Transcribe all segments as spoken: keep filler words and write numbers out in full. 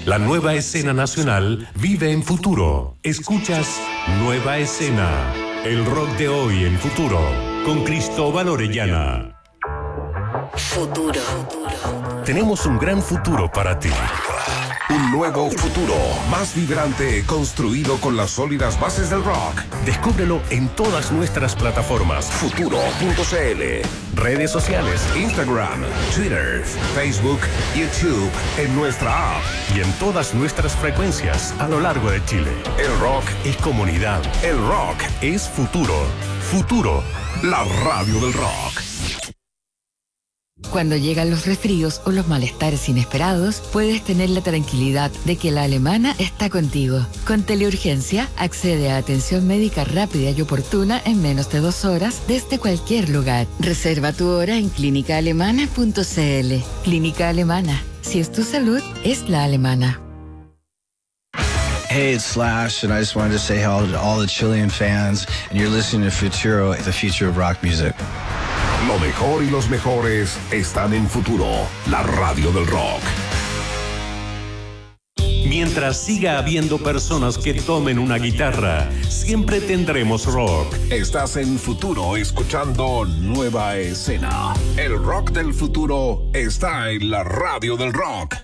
La nueva escena nacional vive en Futuro. Escuchas Nueva Escena, el rock de hoy en Futuro, con Cristóbal Orellana. Futuro. Tenemos un gran futuro para ti. Un nuevo futuro, más vibrante, construido con las sólidas bases del rock. Descúbrelo en todas nuestras plataformas. Futuro punto c l, Redes sociales, Instagram, Twitter, Facebook, YouTube, en nuestra app y en todas nuestras frecuencias a lo largo de Chile. El rock Es comunidad. El rock Es futuro. Futuro. La radio del rock. Cuando llegan los resfríos o los malestares inesperados, puedes tener la tranquilidad de que la Alemana está contigo. Con Teleurgencia, accede a atención médica rápida y oportuna en menos de dos horas desde cualquier lugar. Reserva tu hora en clínica alemana punto c l. Clínica Alemana. Si es tu salud, es la alemana. Hey, it's Slash, and I just wanted to say hello to all the Chilean fans, and you're listening to Futuro, the future of rock music. Lo mejor y los mejores están en Futuro, la radio del rock. Mientras siga habiendo personas que tomen una guitarra, siempre tendremos rock. Estás en Futuro escuchando Nueva Escena. El rock del futuro está en la radio del rock.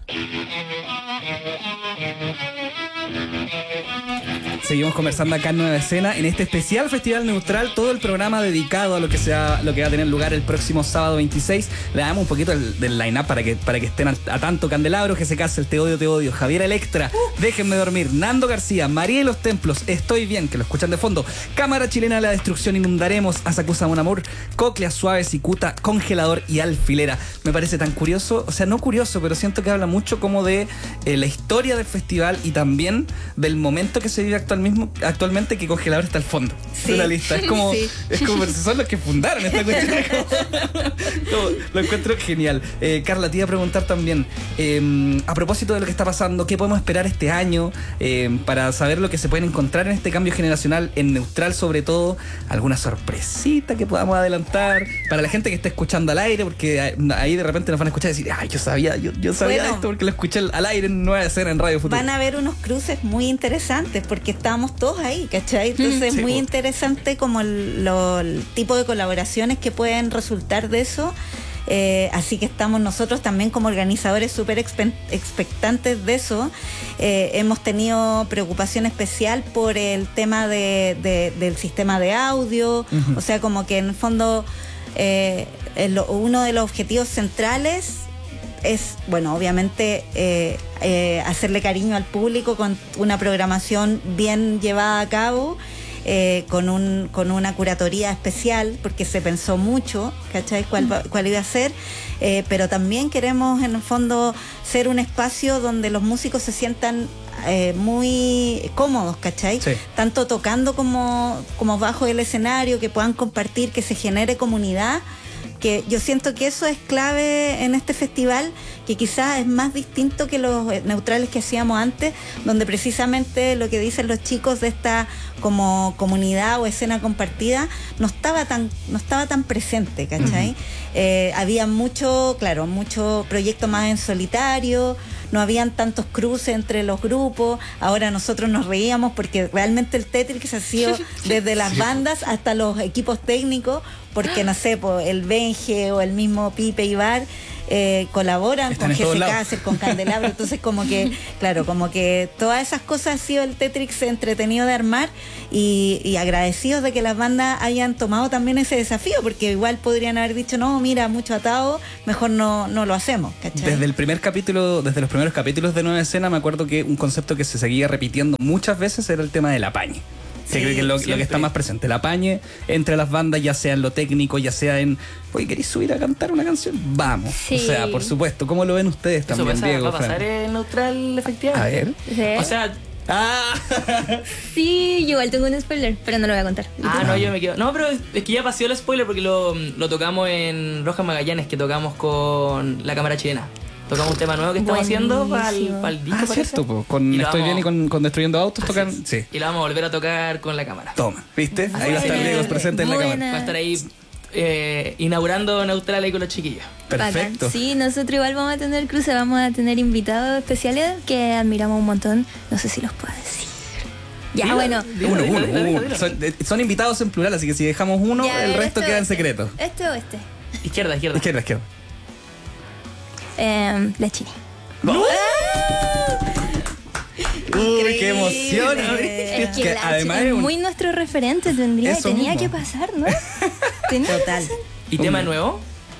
Seguimos conversando acá en Nueva Escena, en este especial Festival Neutral, todo el programa dedicado a lo que sea, lo que va a tener lugar el próximo sábado veintiséis. Le damos un poquito del, del line-up para que, para que estén a, a tanto. Candelabro, que se case, el Te Odio, Te Odio, Javier Electra, uh. Déjenme Dormir, Nando García, María y los Templos, Estoy Bien, que lo escuchan de fondo, Cámara Chilena de la Destrucción, Inundaremos, Asakusa Mon Amour, Cócleas Suaves, Cicuta, Congelador y Alfilera. Me parece tan curioso, o sea, no curioso, pero siento que habla mucho como de eh, la historia del festival y también del momento que se vive actual mismo, actualmente, que Congelador está al fondo sí. de la lista. Es como, sí. es como son los que fundaron esta cuestión. Como, como, lo encuentro genial. Eh, Carla, te iba a preguntar también, eh, a propósito de lo que está pasando, ¿qué podemos esperar este año eh, para saber lo que se pueden encontrar en este cambio generacional, en Neutral sobre todo? ¿Alguna sorpresita que podamos adelantar para la gente que está escuchando al aire? Porque ahí de repente nos van a escuchar y decir, ay, yo sabía, yo, yo sabía bueno, esto porque lo escuché al aire en Nueva Escena en Radio Futuro. Van a haber unos cruces muy interesantes porque estábamos todos ahí, ¿cachai? Entonces es sí, muy pues. interesante como el, lo, el tipo de colaboraciones que pueden resultar de eso. Eh, así que estamos nosotros también como organizadores súper expe- expectantes de eso. Eh, hemos tenido preocupación especial por el tema de, de, del sistema de audio, uh-huh. o sea, como que en el fondo eh, el, uno de los objetivos centrales es, bueno, obviamente eh, eh, hacerle cariño al público con una programación bien llevada a cabo, eh, con un con una curatoría especial, porque se pensó mucho, ¿cachai? Cuál, cuál iba a ser, eh, pero también queremos en el fondo ser un espacio donde los músicos se sientan eh, muy cómodos, ¿cachai? Sí. Tanto tocando como, como bajo el escenario, que puedan compartir, que se genere comunidad. Que yo siento que eso es clave en este festival, que quizás es más distinto que los neutrales que hacíamos antes, donde precisamente lo que dicen los chicos de esta como comunidad o escena compartida no estaba tan no estaba tan presente, ¿cachai? Uh-huh. Eh, había mucho, claro, mucho proyecto más en solitario, no habían tantos cruces entre los grupos. Ahora nosotros nos reíamos porque realmente el Tetris ha sido desde las sí. bandas hasta los equipos técnicos, porque no sé, pues, el Benje o el mismo Pipe Ibar eh, colaboran Están con G C Cácer, con Candelabro, entonces como que, claro, como que todas esas cosas ha sido el Tetris entretenido de armar y, y agradecidos de que las bandas hayan tomado también ese desafío, porque igual podrían haber dicho, no, mira, mucho atado, mejor no, no lo hacemos, ¿cachai? Desde el primer capítulo, desde los primeros capítulos de Nueva Escena, me acuerdo que un concepto que se seguía repitiendo muchas veces era el tema del apañe. Sí, que creo que es lo, lo que está más presente, el apañe entre las bandas, ya sea en lo técnico, ya sea en, oye, ¿queréis subir a cantar una canción? Vamos. Sí. O sea, por supuesto, ¿cómo lo ven ustedes también, Eso pasa, Diego? ¿Va a pasar en Neutral, efectivamente? A ver. ¿Sí? O sea... Ah. Sí, yo igual tengo un spoiler, pero no lo voy a contar. Ah, no, yo me quedo. No, pero es que ya pasó el spoiler porque lo, lo tocamos en Rojas Magallanes, que tocamos con la Cámara Chilena. Tocamos un tema nuevo que estamos Buenísimo. haciendo para el, para el disco. Ah, cierto, pues, con Estoy vamos, Bien y con, con Destruyendo Autos tocan. Es. Sí. Y lo vamos a volver a tocar con la cámara. Toma, ¿viste? Ahí va a estar Diego presente en la cámara. Va a estar ahí eh, inaugurando Neutral ahí con los chiquillos. Perfecto. Bacán. Sí, nosotros igual vamos a tener cruce, vamos a tener invitados especiales que admiramos un montón. No sé si los puedo decir. Ya, Dilo, bueno. dilo, Uno, dilo, uno, dilo, uno. dilo, dilo. Son, eh, son invitados en plural, así que si dejamos uno, Ya, a el ver, resto este queda o en este. secreto. ¿Este o este? Izquierda, izquierda. Izquierda, izquierda. Eh, la Chini. ¡No! Uy, qué emoción. Increíble. Es que Que la además Chini es es un- muy nuestro referente, tendría, Eso tenía mismo. que pasar, ¿no? Tenía Total. que pasar. ¿Y tema nuevo?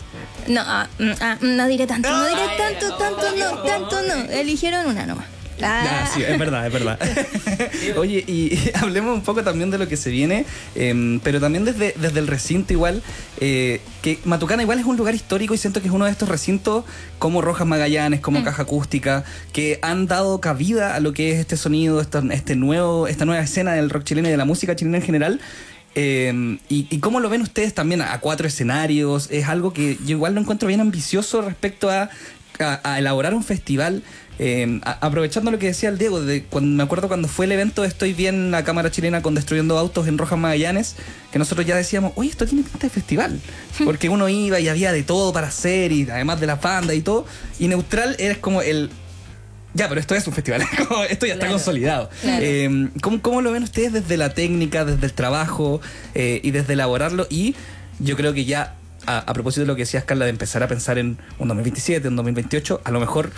No, ah, mm, ah, no diré tanto, no diré Ay, tanto, ay, tanto ay, no, ay. tanto no. Eligieron una nomás. Ah, sí, es verdad, es verdad. Oye, y, y hablemos un poco también de lo que se viene, eh, pero también desde, desde el recinto igual, eh, que Matucana igual es un lugar histórico y siento que es uno de estos recintos como Rojas Magallanes, como Mm. Caja Acústica, que han dado cabida a lo que es este sonido, esta, este nuevo, esta nueva escena del rock chileno y de la música chilena en general. Eh, y, y cómo lo ven ustedes también a, a cuatro escenarios, es algo que yo igual lo encuentro bien ambicioso respecto a, a, a elaborar un festival. Eh, a- aprovechando lo que decía el Diego, de cuando, me acuerdo cuando fue el evento de Estoy Bien, la cámara chilena con Destruyendo Autos en Rojas Magallanes, que nosotros ya decíamos, oye, esto tiene pinta de festival, porque uno iba y había de todo para hacer, y además de la banda y todo, y Neutral era como el... Ya, pero esto es un festival, como esto ya está Claro. consolidado. Claro. Eh, ¿cómo, ¿Cómo lo ven ustedes desde la técnica, desde el trabajo eh, y desde elaborarlo? Y yo creo que ya, a, a propósito de lo que decías, Carla, de empezar a pensar en un dos mil veintisiete, un dos mil veintiocho, a lo mejor,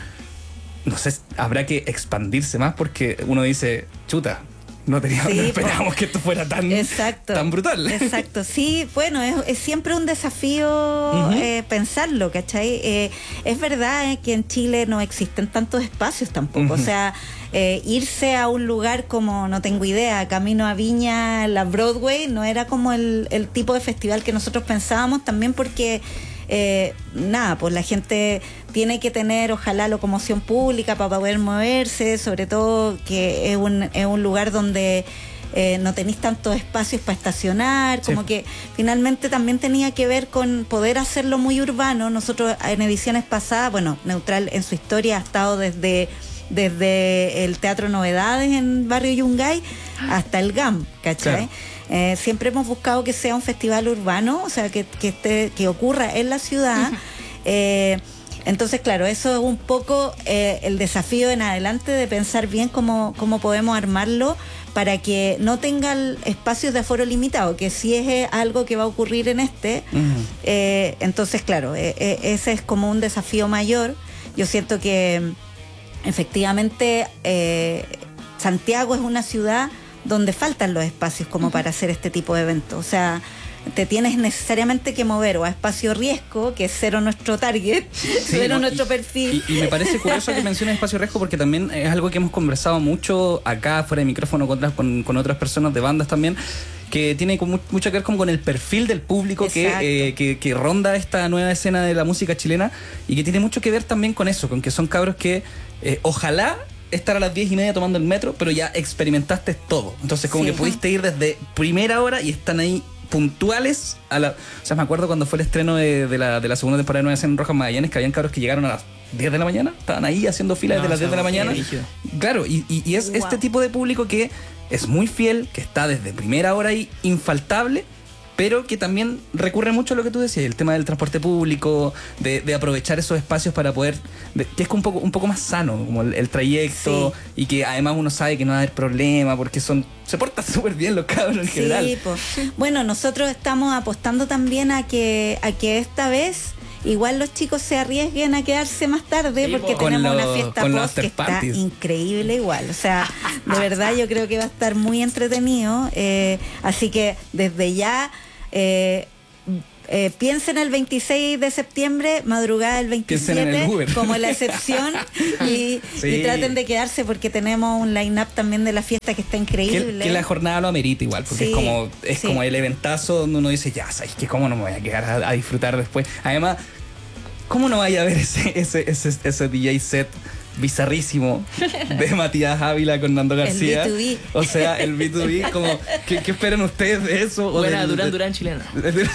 no sé, habrá que expandirse más porque uno dice, chuta, no, teníamos, Sí, no po. esperábamos que esto fuera tan, Exacto. tan brutal. Exacto. Sí, bueno, es, es siempre un desafío Ujú. eh, pensarlo, ¿cachai? Eh, es verdad eh, que en Chile no existen tantos espacios tampoco. Ujú. O sea, eh, irse a un lugar como, no tengo idea, Camino a Viña, la Broadway, no era como el, el tipo de festival que nosotros pensábamos, también porque... Eh, nada, pues la gente tiene que tener, ojalá, locomoción pública para poder moverse, sobre todo que es un, es un lugar donde eh, no tenéis tantos espacios para estacionar, Sí. como que finalmente también tenía que ver con poder hacerlo muy urbano. Nosotros en ediciones pasadas, bueno, Neutral en su historia ha estado desde, desde el Teatro Novedades en Barrio Yungay hasta el G A M, ¿cachai? Claro. Eh, siempre hemos buscado que sea un festival urbano, o sea, que, que, esté, que ocurra en la ciudad. Eh, entonces, claro, eso es un poco eh, el desafío en adelante de pensar bien cómo, cómo podemos armarlo para que no tenga espacios de aforo limitado, que sí es eh, algo que va a ocurrir en este. Ujú. Eh, entonces, claro, eh, eh, ese es como un desafío mayor. Yo siento que efectivamente eh, Santiago es una ciudad donde faltan los espacios como para hacer este tipo de eventos. O sea, te tienes necesariamente que mover o a espacio riesgo, que es cero nuestro target, Sí, cero no, nuestro y- perfil. Y, y me parece curioso que menciones Espacio Riesgo porque también es algo que hemos conversado mucho acá, fuera de micrófono, con otras, con, con otras personas de bandas también, que tiene como mucho que ver como con el perfil del público que, Exacto. eh, que, que ronda esta nueva escena de la música chilena y que tiene mucho que ver también con eso, con que son cabros que eh, ojalá estar a las diez y media tomando el metro, pero ya experimentaste todo. Entonces como Sí. que pudiste ir desde primera hora y están ahí puntuales a la... O sea, me acuerdo cuando fue el estreno de, de, la, de la segunda temporada de Nueva Escena en Rojas Magallanes, que habían cabros que llegaron a las diez de la mañana, estaban ahí haciendo fila desde No, las diez de la o sea, mañana. brígido. Claro, y, y- y es Wow. este tipo de público que es muy fiel, que está desde primera hora ahí, infaltable, pero que también recurre mucho a lo que tú decías, el tema del transporte público, de, de aprovechar esos espacios para poder, de- que es un poco, un poco más sano, como el, el trayecto, y que además uno sabe que no va a haber problema, porque son se portan súper bien los cabros en general. Sí, po. Bueno, nosotros estamos apostando también a que, a que esta vez igual los chicos se arriesguen a quedarse más tarde, Sí, porque po. Con tenemos los- una fiesta con los post que after está parties. increíble igual. O sea, de verdad yo creo que va a estar muy entretenido. Eh, así que desde ya eh, eh, piensen el veintiséis de septiembre, madrugada del Piensen en el veintisiete, Uber. como la excepción, y, Sí. y traten de quedarse porque tenemos un line-up también de la fiesta que está Que, increíble. que la jornada lo amerita igual, porque Sí, es como es sí. como el eventazo donde uno dice, ya, ¿sabes qué? ¿Cómo no me voy a quedar a, a disfrutar después? Además, ¿cómo no vaya a ver ese, ese, ese, ese D J set bizarrísimo de Matías Ávila con Nando García? B dos B. O sea, el B dos B, como, ¿qué, qué esperan ustedes de eso? O Buena del- Durán de- Durán chilena.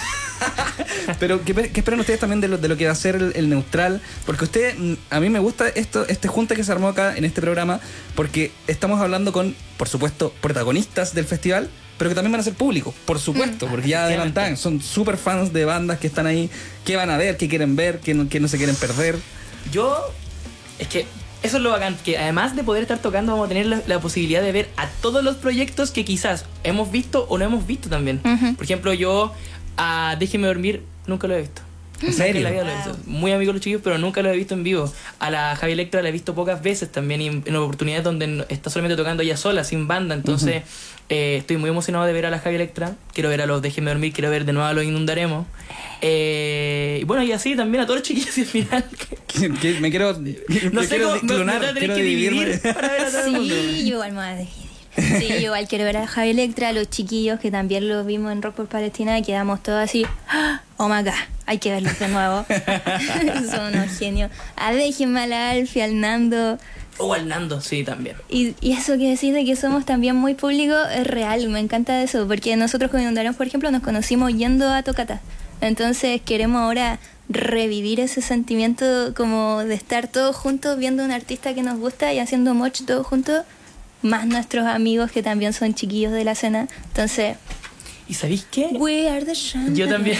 Pero ¿qué, qué esperan ustedes también de lo, de lo que va a ser el, el Neutral? Porque usted, mm, a mí me gusta esto, este junte que se armó acá en este programa, porque estamos hablando con, por supuesto, protagonistas del festival, pero que también van a ser públicos, por supuesto, mm. porque ya adelantan, son súper fans de bandas que están ahí, que van a ver, que quieren ver, que no, que no se quieren perder. Yo, es que eso es lo bacán, que además de poder estar tocando vamos a tener la, la posibilidad de ver a todos los proyectos que quizás hemos visto o no hemos visto también. Uh-huh. Por ejemplo, yo a Déjeme Dormir nunca lo he visto. ¿En serio? La vida lo he visto. Muy amigo de los chiquillos, pero nunca lo he visto en vivo. A la Javi Electra la he visto pocas veces también, y en, en oportunidades donde está solamente tocando ella sola, sin banda. Entonces, uh-huh. eh, estoy muy emocionado de ver a la Javi Electra. Quiero ver a los Déjenme Dormir, quiero ver de nuevo a los Inundaremos. Eh, y bueno, y así también a todos los chiquillos y al final. ¿Qué, qué, me quiero. No sé quiero cómo. clonar, Me, me quiero que dividir para ver a todo el mundo. Sí, yo igual me voy a dividir. Sí, yo igual quiero ver a Javi Electra, a los chiquillos que también los vimos en Rock por Palestina y quedamos todos así. Oh my god, hay que verlos de nuevo. Son unos genios. A Déjenme, a la Alfie, al Nando. O oh, al Nando, sí, también. Y, y eso que decís de que somos también muy públicos es real, me encanta eso, porque nosotros con Inundaremos, por ejemplo, nos conocimos yendo a tocatas. Entonces queremos ahora revivir ese sentimiento como de estar todos juntos viendo a un artista que nos gusta y haciendo moch todos juntos, más nuestros amigos que también son chiquillos de la escena. Entonces... ¿Y sabéis qué? We are the champions. Yo también.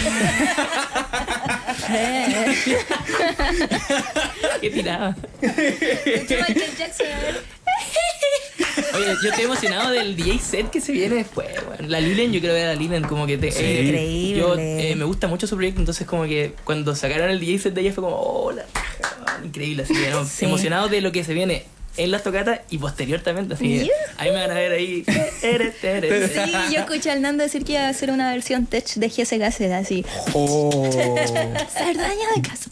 ¿Qué tiraba? Michael Jackson. Oye, yo estoy emocionado del D J set que se viene después. Bueno, la Lilen, yo quiero ver a la Lilen como que... Te, sí, eh, increíble. Yo, eh, me gusta mucho su proyecto, entonces como que cuando sacaron el D J set de ella fue como... Oh, la, increíble, así que no, sí. Emocionado de lo que se viene en las tocatas y posteriormente, así que ahí me van a ver ahí. Sí, yo escuché al Nando decir que iba a hacer una versión tech de G S Gasset, así. Oh. Sardaña de caso.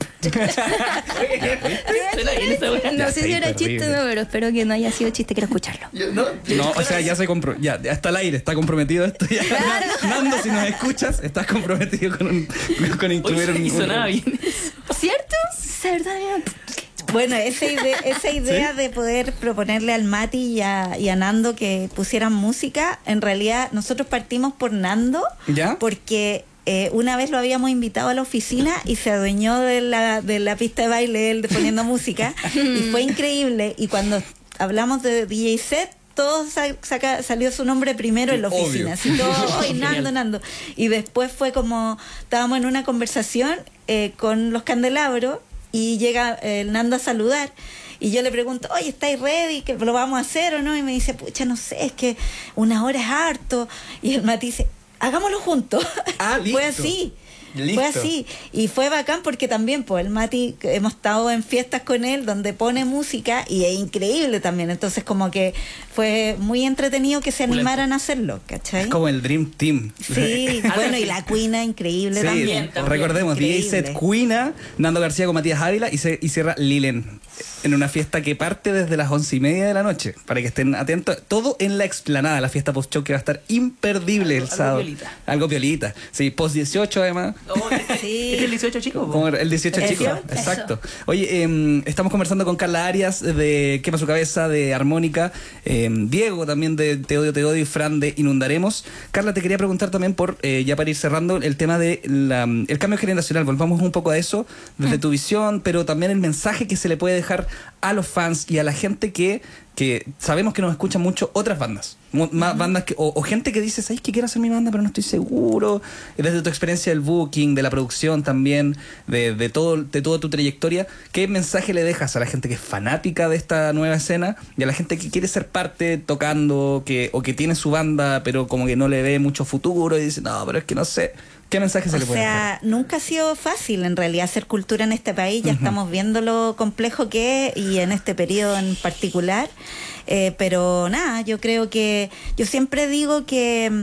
No sé si era chiste o no, pero espero que no haya sido chiste, quiero escucharlo. Yo, no, no, o sea, ya se compró, ya, ya está al aire, está comprometido esto ya. Claro. Nando, si nos escuchas, estás comprometido con, un, con incluir un... Hizo nada bien. ¿Cierto? Sardaña. Bueno, esa idea, esa idea ¿sí? de poder proponerle al Mati y a, y a Nando que pusieran música, en realidad nosotros partimos por Nando, ¿ya? Porque eh, una vez lo habíamos invitado a la oficina y se adueñó de la, de la pista de baile él poniendo música y fue increíble. Y cuando hablamos de D J set, todo saca, salió su nombre primero en la oficina, así todo, ¡ay, Nando, Nando! Y después fue como, estábamos en una conversación eh, con los candelabros y llega el Nando a saludar y yo le pregunto, oye, ¿estáis ready? ¿Que lo vamos a hacer o no? Y me dice, pucha, no sé, es que una hora es harto. Y el Mati dice, hagámoslo juntos. Ah, listo. Fue así. Listo. Fue así. Y fue bacán porque también, pues, el Mati, hemos estado en fiestas con él donde pone música y es increíble también. Entonces, como que fue muy entretenido que se animaran a hacerlo, ¿cachai? Es como el Dream Team. Sí, bueno, y la Cuina, increíble sí, también. también. Recordemos, D J set Cuina, Nando García con Matías Ávila y, se, y cierra Lilen. En una fiesta que parte desde las once y media de la noche, para que estén atentos. Todo en la explanada, la fiesta post-show que va a estar imperdible algo, el sábado. Algo piolita. Algo piolita. Sí, post dieciocho además. Oh, sí. ¿Es el dieciocho chico? Como el dieciocho chico, exacto. Oye, eh, estamos conversando con Carla Arias de Quema su Cabeza, de Armónica, eh, Diego también de Te Odio, Te Odio y Fran de Inundaremos. Carla, te quería preguntar también por, eh, ya para ir cerrando, el tema de la, el cambio generacional. Volvamos un poco a eso, desde mm. tu visión, pero también el mensaje que se le puede dejar a los fans y a la gente que, que sabemos que nos escuchan mucho otras bandas. Más uh-huh. bandas que, o, o gente que dice, ¿sabes que quiero hacer mi banda pero no estoy seguro? Desde tu experiencia del booking, de la producción también, de, de, todo, de toda tu trayectoria, ¿qué mensaje le dejas a la gente que es fanática de esta nueva escena y a la gente que quiere ser parte tocando que, o que tiene su banda pero como que no le ve mucho futuro y dice, no, pero es que no sé? ¿Qué mensaje se o le puede sea, dejar? Nunca ha sido fácil en realidad hacer cultura en este país, ya uh-huh. estamos viendo lo complejo que es y en este periodo en particular, eh, pero nada, yo creo que, yo siempre digo que,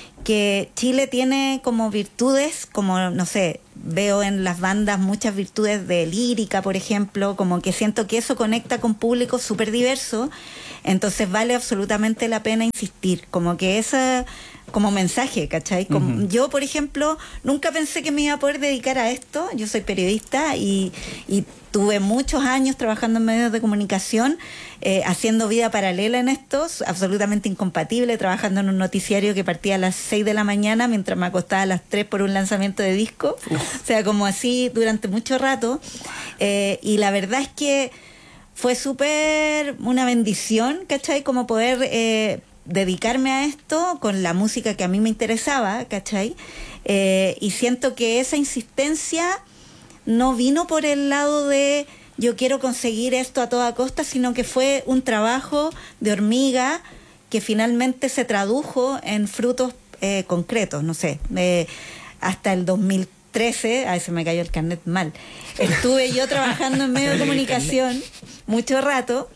que Chile tiene como virtudes, como no sé, veo en las bandas muchas virtudes de lírica, por ejemplo, como que siento que eso conecta con público súper diverso, entonces vale absolutamente la pena insistir, como que esa... como mensaje, ¿cachai? Como, uh-huh. Yo, por ejemplo, nunca pensé que me iba a poder dedicar a esto. Yo soy periodista y, y tuve muchos años trabajando en medios de comunicación, eh, haciendo vida paralela en estos, absolutamente incompatible, trabajando en un noticiario que partía a las seis de la mañana mientras me acostaba a las tres por un lanzamiento de disco. Uh. O sea, como así durante mucho rato. Eh, y la verdad es que fue súper una bendición, ¿cachai? Como poder... Eh, dedicarme a esto con la música que a mí me interesaba, ¿cachai? Eh, y siento que esa insistencia no vino por el lado de yo quiero conseguir esto a toda costa, sino que fue un trabajo de hormiga que finalmente se tradujo en frutos eh, concretos, no sé, eh, hasta el dos mil trece, ay, se me cayó el carnet mal, estuve yo trabajando en medios de comunicación mucho rato,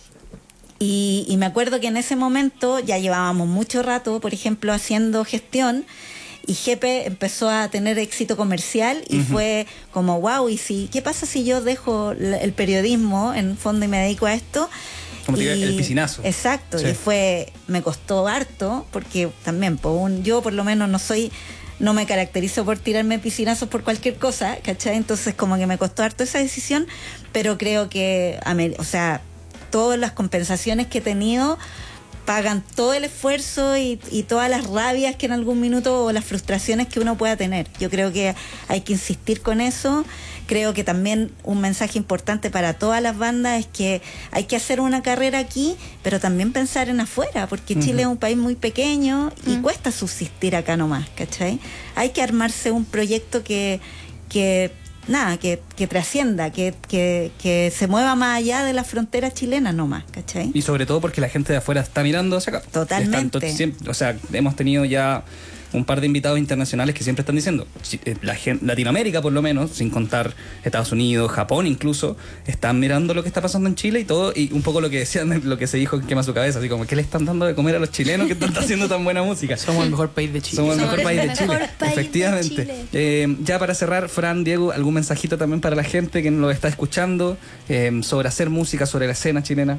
y, y me acuerdo que en ese momento ya llevábamos mucho rato, por ejemplo, haciendo gestión, y Jepe empezó a tener éxito comercial y uh-huh. fue como, wow, ¿y si, qué pasa si yo dejo el periodismo en fondo y me dedico a esto? Como te digo, el piscinazo. Exacto, sí. Y fue, me costó harto, porque también, por un, yo por lo menos no soy, no me caracterizo por tirarme piscinazos por cualquier cosa, ¿cachai? Entonces como que me costó harto esa decisión, pero creo que, o sea, todas las compensaciones que he tenido pagan todo el esfuerzo y, y todas las rabias que en algún minuto o las frustraciones que uno pueda tener. Yo creo que hay que insistir con eso. Creo que también un mensaje importante para todas las bandas es que hay que hacer una carrera aquí, pero también pensar en afuera, porque uh-huh. Chile es un país muy pequeño y uh-huh. cuesta subsistir acá nomás, ¿cachai? Hay que armarse un proyecto que, que nada, que, que trascienda, que, que, que se mueva más allá de las fronteras chilenas nomás, ¿cachai? Y sobre todo porque la gente de afuera está mirando hacia acá. Totalmente. Están, siempre, o sea, hemos tenido ya un par de invitados internacionales que siempre están diciendo, la gente, Latinoamérica por lo menos, sin contar Estados Unidos, Japón incluso, están mirando lo que está pasando en Chile y todo, y un poco lo que decían, lo que se dijo en Quema Su Cabeza, así como, ¿qué le están dando de comer a los chilenos que están haciendo tan buena música? Somos el mejor país de Chile. Somos el Somos mejor país de Chile, país efectivamente. de Chile. Eh, ya para cerrar, Fran, Diego, algún mensajito también para la gente que nos está escuchando eh, sobre hacer música, sobre la escena chilena.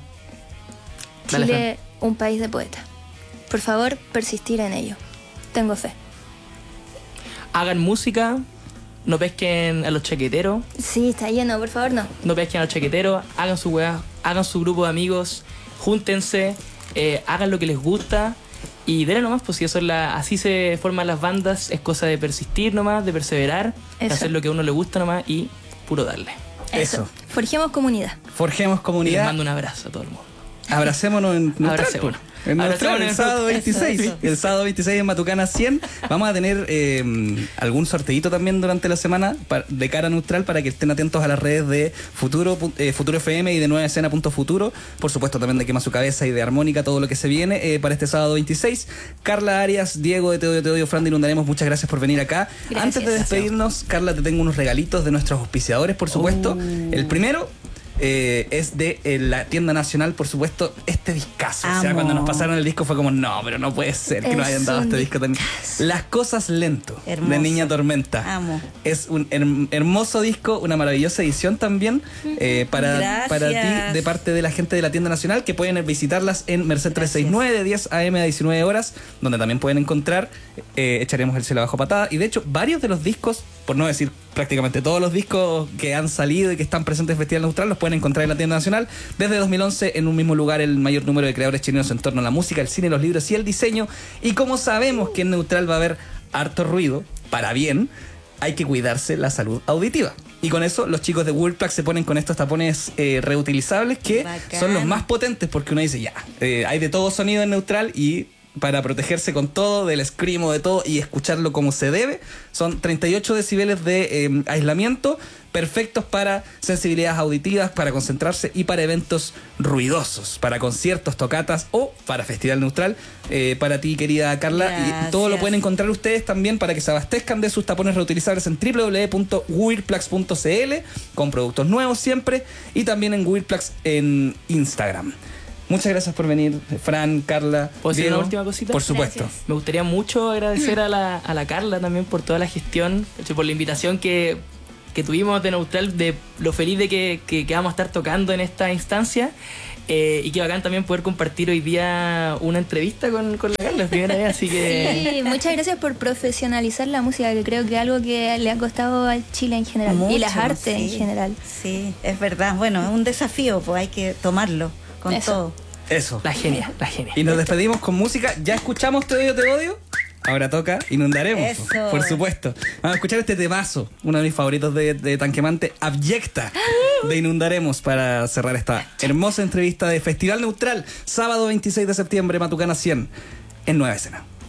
Chile, Dale, un país de poetas. Por favor, persistir en ello. Tengo fe. Hagan música, no pesquen a los chaqueteros. Sí, está lleno, por favor, no. No pesquen a los chaqueteros, hagan su weá, hagan su grupo de amigos, júntense, eh, hagan lo que les gusta y denle nomás, pues si eso es la, así se forman las bandas, es cosa de persistir nomás, de perseverar, de hacer lo que a uno le gusta nomás y puro darle. Eso. Eso. Forjemos comunidad. Forjemos comunidad. Y les mando un abrazo a todo el mundo. Abracémonos en Neutral. Abracémonos. En Neutral, el sábado veintiséis. Eso, eso. El sábado veintiséis en Matucana cien. Vamos a tener eh, algún sorteito también durante la semana para, de cara a Neutral, para que estén atentos a las redes de Futuro, eh, Futuro F M y de nueva escena punto futuro. Por supuesto también de Quema Su Cabeza y de Armónica, todo lo que se viene eh, para este sábado veintiséis. Carla Arias, Diego de Te Odio, Te Odio, Fran de Inundaremos, muchas gracias por venir acá. Gracias. Antes de despedirnos, Carla, te tengo unos regalitos de nuestros auspiciadores, por supuesto. Oh. El primero Eh, es de eh, la tienda nacional, por supuesto, este discazo. Amo. O sea, cuando nos pasaron el disco fue como, no, pero no puede ser que es nos hayan dado este disco tan... Las Cosas Lento, hermoso, de Niña Tormenta. Amo. Es un her- hermoso disco, una maravillosa edición también eh, para, para ti, de parte de la gente de la tienda nacional, que pueden visitarlas en Merced trescientos sesenta y nueve de diez a eme a diecinueve horas, donde también pueden encontrar eh, Echaremos el cielo abajo patada. Y de hecho, varios de los discos, por no decir prácticamente todos los discos que han salido y que están presentes en Festival Neutral, los pueden encontrar en la tienda nacional. Desde dos mil once, en un mismo lugar, el mayor número de creadores chilenos en torno a la música, el cine, los libros y el diseño. Y como sabemos que en Neutral va a haber harto ruido, para bien, hay que cuidarse la salud auditiva. Y con eso los chicos de Wordplug se ponen con estos tapones eh, reutilizables que Bacán. Son los más potentes, porque uno dice, ya, eh, hay de todo sonido en Neutral, y para protegerse con todo, del screamo, de todo, y escucharlo como se debe, son treinta y ocho decibeles de eh, aislamiento, perfectos para sensibilidades auditivas, para concentrarse y para eventos ruidosos, para conciertos, tocatas o para Festival Neutral. Eh, para ti, querida Carla, Gracias. Y todo lo pueden encontrar ustedes también para que se abastezcan de sus tapones reutilizables en doble u doble u doble u punto weirdplugs punto c l, con productos nuevos siempre, y también en Weirdplugs en Instagram. Muchas gracias por venir, Fran, Carla. ¿Puedo decir una última cosita? Por supuesto. Gracias. Me gustaría mucho agradecer a la, a la Carla también por toda la gestión, por la invitación que, que tuvimos de Neutral, de lo feliz de que, que, que vamos a estar tocando en esta instancia. Eh, y qué bacán también poder compartir hoy día una entrevista con, con la Carla, es primera vez, así que... Sí, muchas gracias por profesionalizar la música, que creo que es algo que le ha costado a Chile en general, mucho, y las artes sí, en general. Sí, es verdad. Bueno, es un desafío, pues hay que tomarlo con Eso. todo. Eso. La genia, la genia. Y nos despedimos con música. ¿Ya escuchamos Te Odio, Te Odio? Ahora toca Inundaremos. Eso. Por supuesto. Vamos a escuchar este temazo, uno de mis favoritos de, de Tanquemante, Abyecta, de Inundaremos, para cerrar esta hermosa entrevista de Festival Neutral, sábado veintiséis de septiembre, Matucana cien. en Nueva Escena.